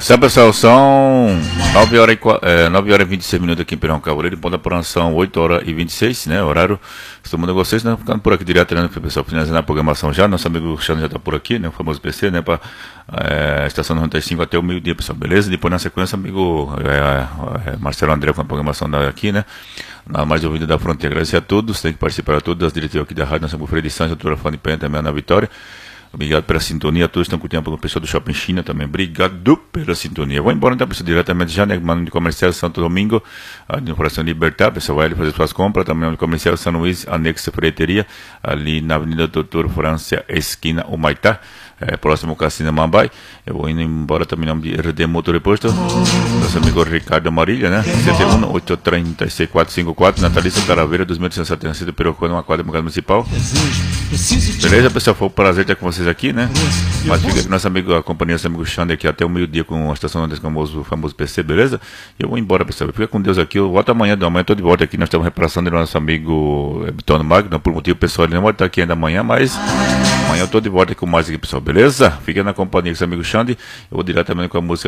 Então, pessoal, são 9 horas e 26 minutos aqui em Pirão Cavaleiro, em ponta por são 8 horas e 26, né, horário. Estou mandando vocês, né, ficando por aqui direto, né, pessoal, finalizando a programação já. Nosso amigo Xande já está por aqui, né, o famoso PC, né, para estação 95 até o meio-dia, pessoal, beleza? Depois, na sequência, amigo Marcelo André com a programação daqui, né, na mais ouvida da fronteira. Agradecer a todos, tem que participar a todos, das diretivas aqui da rádio, nosso amigo Freire de Santos, doutora Fã de Penha, também na Vitória. Obrigado pela sintonia, todos estão curtindo pelo pessoal do Shopping China também. Obrigado pela sintonia. Vou embora então, pessoal, diretamente já, né? Mano de Comercial Santo Domingo, ali no Coração Libertar, pessoal, vai ali fazer suas compras. Também no Comercial São Luís, anexo Freiteria, ali na Avenida Doutor França, esquina Humaitá, próximo ao Cassino Mambai. Eu vou indo embora também em nome de RD Motor Reposto, nosso amigo Ricardo Amarilha, né? 71-836-454, Natalícia Caraveira, 2876, Pirocô, numa quadra municipal. Beleza, pessoal? Foi um prazer estar com vocês aqui, né? Mas fica aqui nosso amigo, a companhia do nosso amigo Xande aqui até o meio-dia com a estação desse famoso PC, beleza? E eu vou embora, pessoal. Fica com Deus aqui. Eu volto amanhã, estou de volta aqui. Nós estamos reparação do nosso amigo Bitono Magno, por motivo pessoal, ele não vai estar aqui ainda amanhã, mas amanhã eu estou de volta com mais aqui, pessoal, beleza? Fica na companhia com seu amigo Xande. Eu vou diretamente com a música